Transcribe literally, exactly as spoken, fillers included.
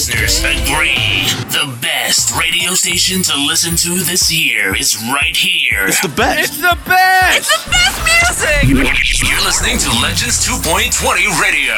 listeners agree. The best radio station to listen to this year is right here. It's the best. It's the best. It's the best music. You're listening to Legends two point twenty Radio.